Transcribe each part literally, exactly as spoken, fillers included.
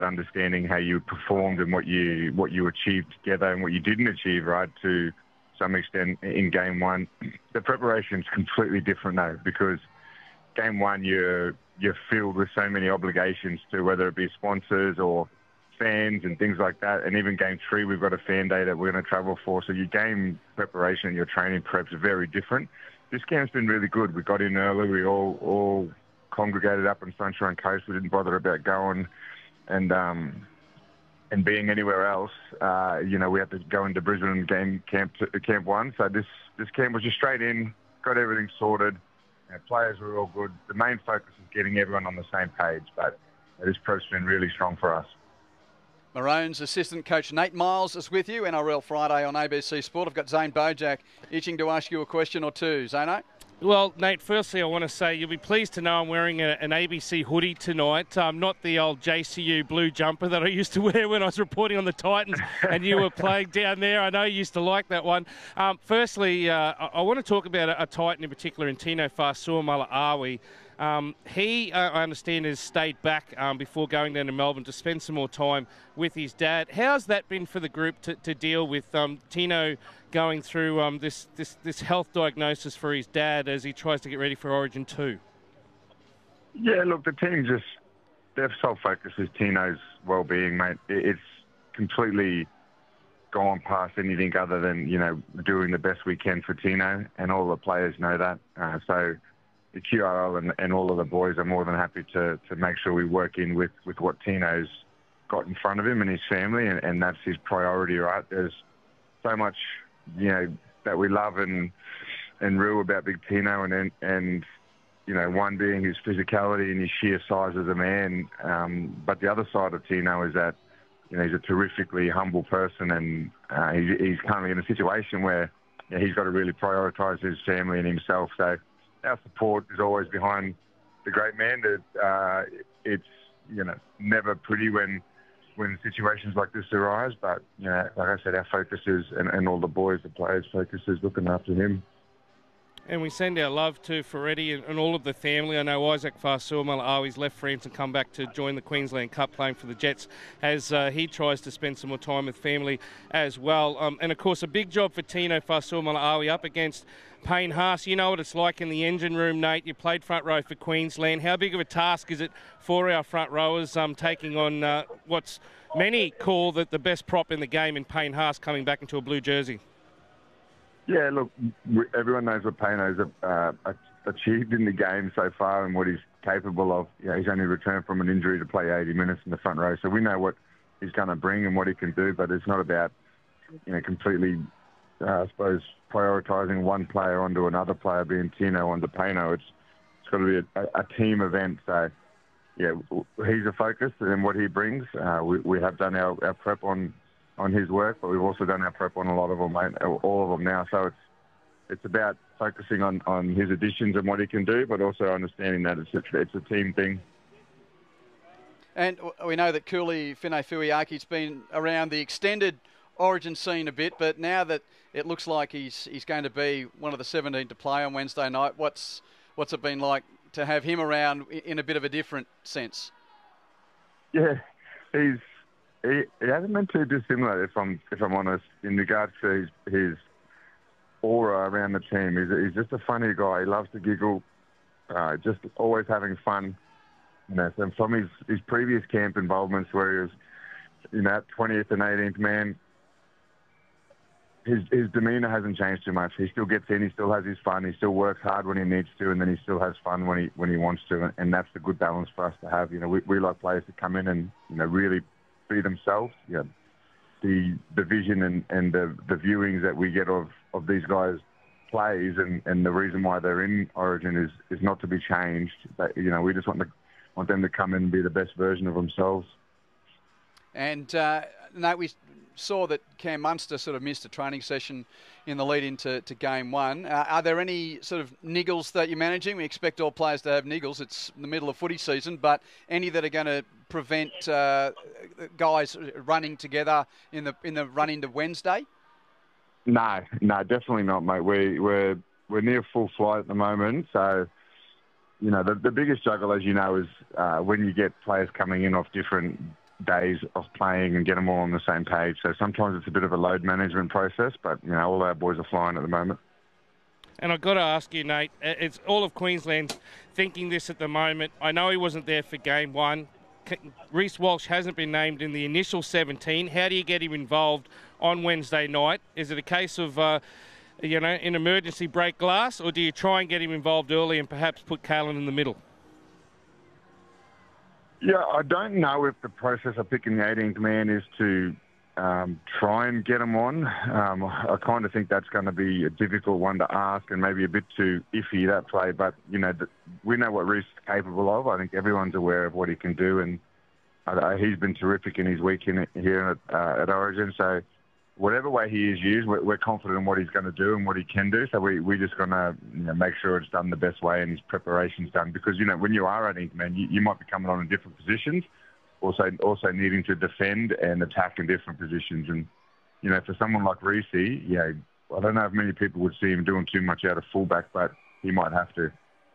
understanding how you performed and what you what you achieved together and what you didn't achieve, right, to some extent in game one. The preparation's completely different now because game one you're, you're filled with so many obligations to whether it be sponsors or fans and things like that. And even game three, we've got a fan day that we're going to travel for. So your game preparation and your training preps are very different. This camp's been really good. We got in early. We all all congregated up on Sunshine Coast. We didn't bother about going and um, and being anywhere else. Uh, you know, we had to go into Brisbane game camp to, camp one. So this this camp was just straight in, got everything sorted. You know, players were all good. The main focus is getting everyone on the same page. But this prep's been really strong for us. Maroons assistant coach Nate Miles is with you. N R L Friday on A B C Sport. I've got Zane Bojack itching to ask you a question or two. Zano? Well, Nate, firstly, I want to say you'll be pleased to know I'm wearing a, an A B C hoodie tonight. Um, not the old J C U blue jumper that I used to wear when I was reporting on the Titans and you were playing down there. I know you used to like that one. Um, firstly, uh, I, I want to talk about a, a Titan in particular, in Tino Fa'asuamaleaui. Um, he, uh, I understand, has stayed back um, before going down to Melbourne to spend some more time with his dad. How's that been for the group to, to deal with um, Tino going through um, this, this, this health diagnosis for his dad as he tries to get ready for Origin two? Yeah, look, the team just, their sole focus is Tino's well-being, mate. It's completely gone past anything other than, you know, doing the best we can for Tino, and all the players know that. Uh, so the Q R L and, and all of the boys are more than happy to, to make sure we work in with, with what Tino's got in front of him and his family, and, and that's his priority, right? There's so much, you know, that we love and and rue about Big Tino, and, and you know, one being his physicality and his sheer size as a man, um, but the other side of Tino is that, you know, he's a terrifically humble person, and uh, he, he's currently in a situation where, you know, he's got to really prioritise his family and himself. So our support is always behind the great man. That uh, it's, you know, never pretty when when situations like this arise, but, you know, like I said, our focus is, and, and all the boys, the players' focus is looking after him. And we send our love to Ferretti and, and all of the family. I know Isaac Fa'asuamaleaui's left France and come back to join the Queensland Cup playing for the Jets as uh, he tries to spend some more time with family as well. Um, and, of course, a big job for Tino Fa'asuamaleaui up against Payne Haas. You know what it's like in the engine room, Nate. You played front row for Queensland. How big of a task is it for our front rowers um, taking on uh, what's many call the, the best prop in the game in Payne Haas coming back into a blue jersey? Yeah, look, everyone knows what Payne's uh, achieved in the game so far and what he's capable of. You know, he's only returned from an injury to play eighty minutes in the front row, so we know what he's going to bring and what he can do, but it's not about, you know, completely, uh, I suppose, prioritising one player onto another player, being Tino onto Payno. It's, it's got to be a, a team event, so, yeah, he's a focus, and what he brings, uh, we, we have done our, our prep on on his work, but we've also done our prep on a lot of them, all of them now. So it's it's about focusing on, on his additions and what he can do, but also understanding that it's a, it's a team thing. And we know that Kuli Fine-Fuiaki's been around the extended Origin scene a bit, but now that it looks like he's he's going to be one of the seventeen to play on Wednesday night, what's what's it been like to have him around in a bit of a different sense? Yeah, he's He, he hasn't been too dissimilar, if I'm if I'm honest, in regards to his, his aura around the team. He's, he's just a funny guy. He loves to giggle, uh, just always having fun. You know, so from his, his previous camp involvements where he was, you know, twentieth and eighteenth man, his his demeanour hasn't changed too much. He still gets in. He still has his fun. He still works hard when he needs to, and then he still has fun when he when he wants to. And that's the good balance for us to have. You know, we, we like players to come in and, you know, really be themselves. Yeah, the the vision and, and the, the viewings that we get of, of these guys' plays and, and the reason why they're in Origin is, is not to be changed. But, you know, we just want to, want them to come in and be the best version of themselves. And uh, no, we saw that Cam Munster sort of missed a training session in the lead into to game one. Uh, are there any sort of niggles that you're managing? We expect all players to have niggles. It's the middle of footy season, but any that are going to prevent uh, guys running together in the in the run into Wednesday? No, no, definitely not, mate. We, we're we're near full flight at the moment, so you know the the biggest struggle, as you know, is uh, when you get players coming in off different days of playing and get them all on the same page. So sometimes it's a bit of a load management process, but you know, all our boys are flying at the moment. And I've got to ask you, Nate, it's all of Queensland thinking this at the moment. I know he wasn't there for game one. Reece Walsh hasn't been named in the initial seventeen. How do you get him involved on Wednesday night? Is it a case of, uh, you know, an emergency break glass, or do you try and get him involved early and perhaps put Kalen in the middle? Yeah, I don't know if the process of picking the eighteenth man is to um, try and get him on. Um, I kind of think that's going to be a difficult one to ask and maybe a bit too iffy, that play. But, you know, the, we know what Reece is capable of. I think everyone's aware of what he can do, and uh, he's been terrific in his week in, here at, uh, at Origin. So whatever way he is used, we're, we're confident in what he's going to do and what he can do. So we, we're just going to you know, make sure it's done the best way and his preparation's done. Because, you know, when you are eighteenth man, you, you might be coming on in different positions, also also needing to defend and attack in different positions. And, you know, for someone like Reece, you know, I don't know if many people would see him doing too much out of fullback, but he might have to.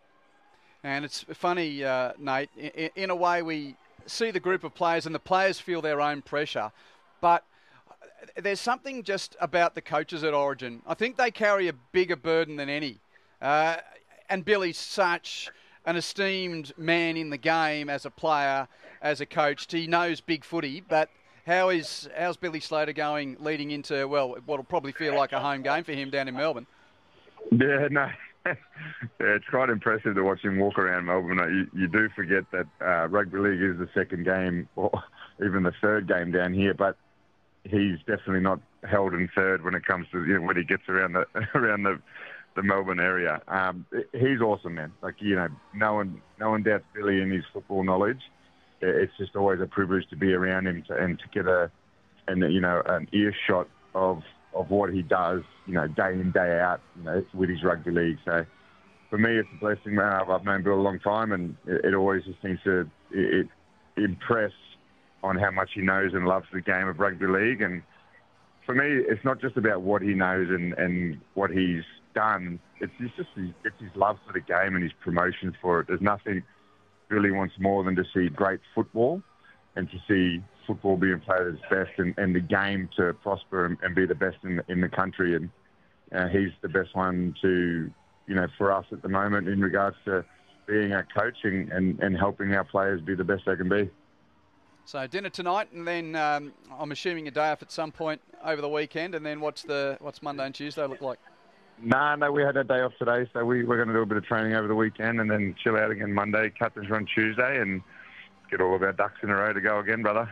And it's funny, uh, Nate, in, in a way we see the group of players and the players feel their own pressure, but there's something just about the coaches at Origin. I think they carry a bigger burden than any. Uh, and Billy's such an esteemed man in the game as a player, as a coach. He knows big footy, but how is how's Billy Slater going leading into, well, what'll probably feel like a home game for him down in Melbourne? Yeah, no. yeah, it's quite impressive to watch him walk around Melbourne. You, you do forget that uh, rugby league is the second game, or even the third game down here, but he's definitely not held in third when it comes to, you know, when he gets around the around the, the Melbourne area. Um, he's awesome, man. Like, you know, no one no one doubts Billy and his football knowledge. It's just always a privilege to be around him to, and to get a and you know an earshot of of what he does, you know, day in day out, you know, with his rugby league. So for me, it's a blessing. Uh, I've known Bill a long time, and it, it always just seems to it, it impress on how much he knows and loves the game of rugby league. And for me, it's not just about what he knows and, and what he's done. It's just his, it's his love for the game and his promotion for it. There's nothing really wants more than to see great football and to see football being played at its best and, and the game to prosper and, and be the best in the, in the country. And uh, he's the best one to, you know, for us at the moment in regards to being our coaching and, and helping our players be the best they can be. So dinner tonight, and then um, I'm assuming a day off at some point over the weekend. And then what's the what's Monday and Tuesday look like? No, nah, no, we had a day off today, so we, we're going to do a bit of training over the weekend and then chill out again Monday, captain's run Tuesday, and get all of our ducks in a row to go again, brother.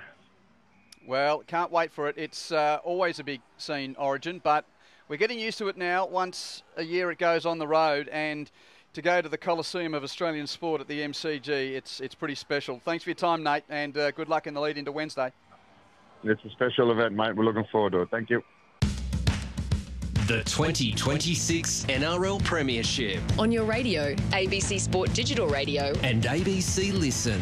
Well, can't wait for it. It's uh, always a big scene, Origin, but we're getting used to it now. Once a year it goes on the road, and to go to the Coliseum of Australian sport at the M C G, it's it's pretty special. Thanks for your time, Nate, and uh, good luck in the lead into Wednesday. It's a special event, mate. We're looking forward to it. Thank you. The twenty twenty-six N R L Premiership. On your radio, A B C Sport Digital Radio. And A B C Listen.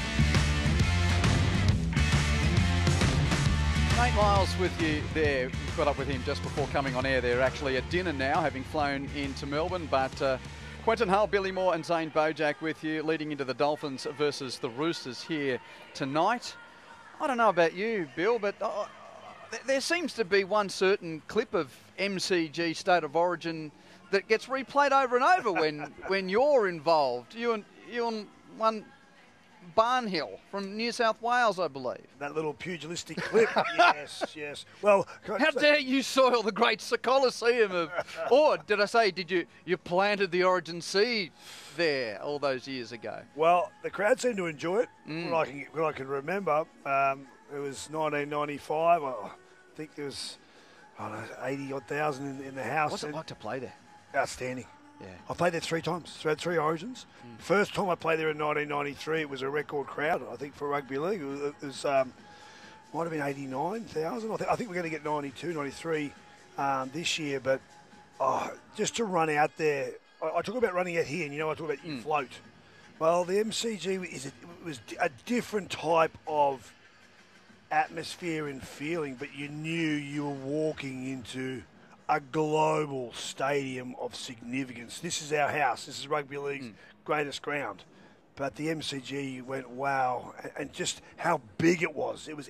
Nate Miles with you there. We caught up with him just before coming on air. They're actually at dinner now, having flown into Melbourne. But uh, Quentin Hull, Billy Moore and Zane Bojack with you, leading into the Dolphins versus the Roosters here tonight. I don't know about you, Bill, but uh, there seems to be one certain clip of M C G State of Origin that gets replayed over and over when when you're involved. You and you and one Barnhill from New South Wales, I believe. That little pugilistic clip. yes, yes. Well, how dare you soil the great Coliseum of? Or did I say, did you you planted the Origin seed there all those years ago? Well, the crowd seemed to enjoy it. Mm. What I can what I can remember, um, it was nineteen ninety-five. I think there was I don't know, eighty odd thousand in, in the house. What's it like to play there? Outstanding. Yeah. I played there three times, so I had three Origins. Mm. First time I played there in nineteen ninety-three, it was a record crowd, I think, for rugby league. It was, it was um, might have been eighty-nine thousand. I, th- I think we're going to get ninety-two, ninety-three um, this year, but oh, just to run out there, I, I talk about running out here, and you know I talk about mm. you float. Well, the M C G is a, it was a different type of atmosphere and feeling, but you knew you were walking into a global stadium of significance. This is our house. This is rugby league's mm. greatest ground. But the M C G went, wow, and- and just how big it was. It was